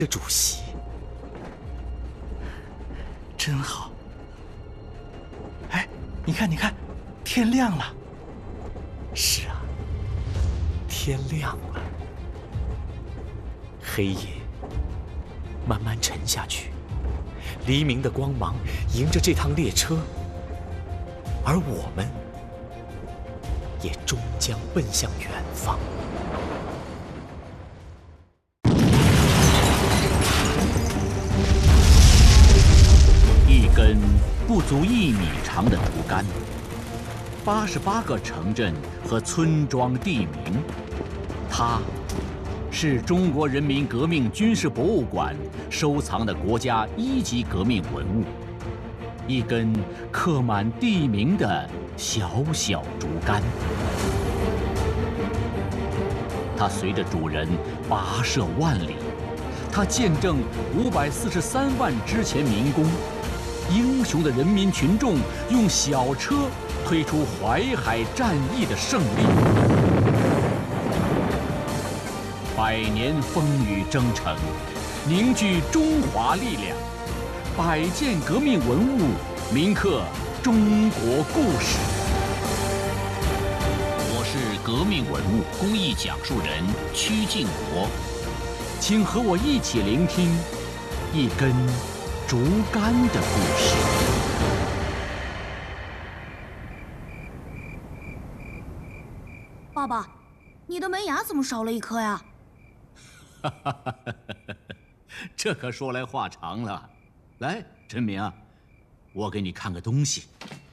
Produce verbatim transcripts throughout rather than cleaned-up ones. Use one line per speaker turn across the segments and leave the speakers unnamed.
的主席，真好。哎，你看，你看，天亮了。是啊，天亮了。黑夜慢慢沉下去，黎明的光芒迎着这趟列车，而我们也终将奔向远方。
一根不足一米长的竹竿，八十八个城镇和村庄地名，它是中国人民革命军事博物馆收藏的国家一级革命文物，一根刻满地名的小小竹竿。它随着主人跋涉万里，它见证五百四十三万之前民工。英雄的人民群众用小车推出淮海战役的胜利，百年风雨征程，凝聚中华力量，百件革命文物铭刻中国故事。我是革命文物公益讲述人曲靖国，请和我一起聆听一根竹竿的故事。
爸爸，你的门牙怎么少了一颗呀？
这可说来话长了。来，陈明啊，我给你看个东西。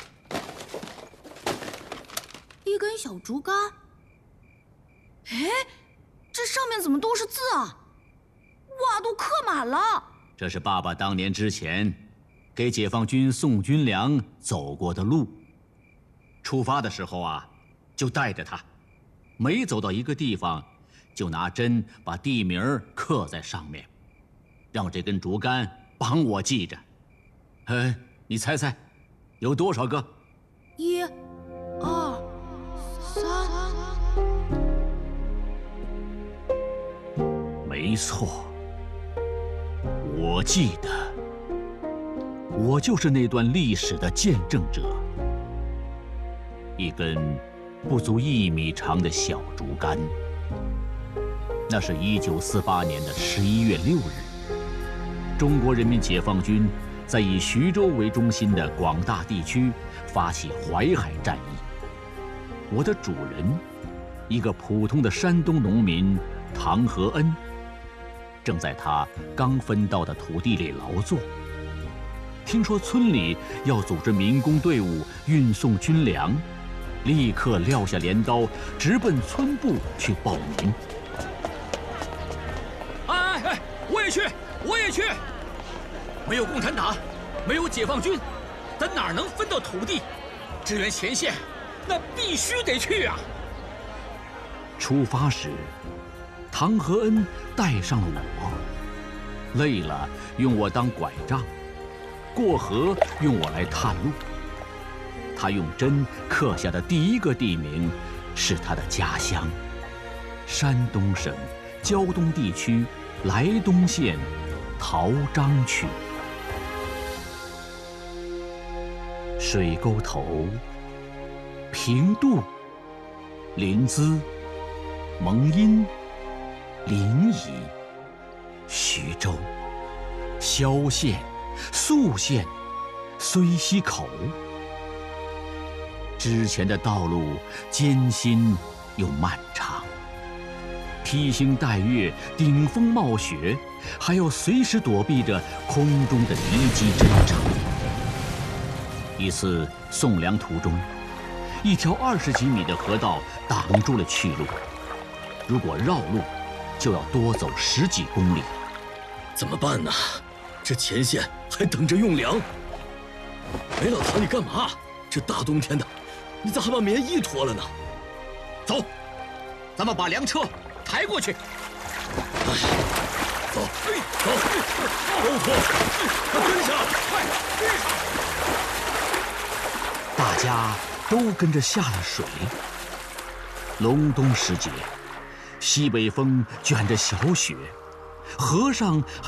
一根小竹竿。哎，这上面怎么都是字啊？哇，都刻满了。
这是爸爸当年之前给解放军送军粮走过的路。出发的时候啊，就带着它，每走到一个地方，就拿针把地名刻在上面，让这根竹竿帮我记着。哎，你猜猜，有多少个？
一、二、三。
没错。我记得，我就是那段历史的见证者。一根不足一米长的小竹竿，那是一九四八年的十一月六日，中国人民解放军在以徐州为中心的广大地区发起淮海战役。我的主人，一个普通的山东农民唐和恩，正在他刚分到的土地里劳作。听说村里要组织民工队伍运送军粮，立刻撂下镰刀，直奔村部去报名。
哎哎哎！我也去，我也去！没有共产党，没有解放军，咱哪能分到土地？支援前线，那必须得去啊！
出发时，唐和恩带上了我，累了用我当拐杖，过河用我来探路。他用针刻下的第一个地名是他的家乡——山东省胶东地区莱东县陶章区。水沟头、平度、临淄、蒙阴、临沂、徐州、萧县、宿县、睢溪口。之前的道路艰辛又漫长，披星戴月，顶风冒雪，还要随时躲避着空中的敌机侦察。一次送粮途中，一条二十几米的河道挡住了去路，如果绕路，就要多走十几公里。
怎么办呢？这前线还等着用粮。哎，老唐，你干嘛？这大冬天的，你咋还把棉衣脱了呢？走，咱们把粮车抬过去。哎，走，走，都脱，快蹲下，快！
大家都跟着下了水。隆冬时节，西北风卷着小雪， 河上